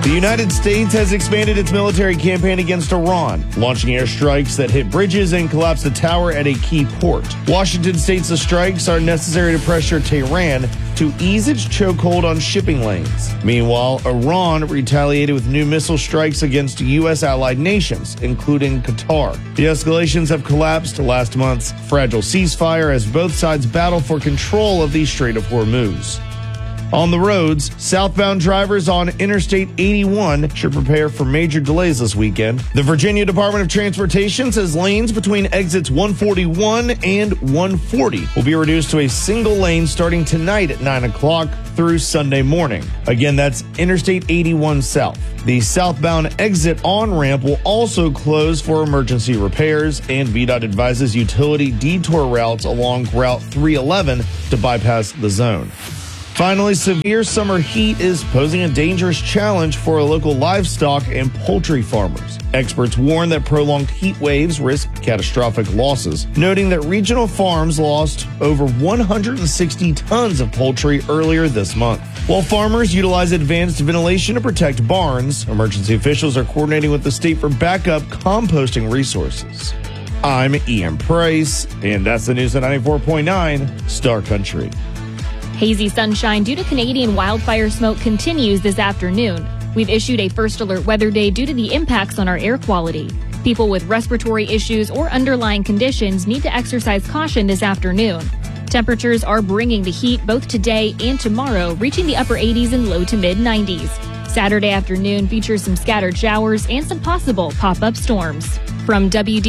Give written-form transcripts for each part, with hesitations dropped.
The United States has expanded its military campaign against Iran, launching airstrikes that hit bridges and collapsed a tower at a key port. Washington states the strikes are necessary to pressure Tehran to ease its chokehold on shipping lanes. Meanwhile, Iran retaliated with new missile strikes against U.S. allied nations, including Qatar. The escalations have collapsed last month's fragile ceasefire as both sides battle for control of the Strait of Hormuz. On the roads, southbound drivers on Interstate 81 should prepare for major delays this weekend. The Virginia Department of Transportation says lanes between exits 141 and 140 will be reduced to a single lane starting tonight at 9 o'clock through Sunday morning. Again, that's Interstate 81 South. The southbound exit on-ramp will also close for emergency repairs, and VDOT advises utility detour routes along Route 311 to bypass the zone. Finally, severe summer heat is posing a dangerous challenge for local livestock and poultry farmers. Experts warn that prolonged heat waves risk catastrophic losses, noting that regional farms lost over 160 tons of poultry earlier this month. While farmers utilize advanced ventilation to protect barns, emergency officials are coordinating with the state for backup composting resources. I'm Ian Price, and that's the news at 94.9 Star Country. Hazy sunshine due to Canadian wildfire smoke continues this afternoon. We've issued a first alert weather day due to the impacts on our air quality. People with respiratory issues or underlying conditions need to exercise caution this afternoon. Temperatures are bringing the heat both today and tomorrow, reaching the upper 80s and low to mid 90s. Saturday afternoon features some scattered showers and some possible pop-up storms. From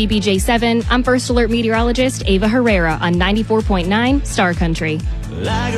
WDBJ7, I'm First Alert meteorologist Ava Herrera on 94.9 Star Country.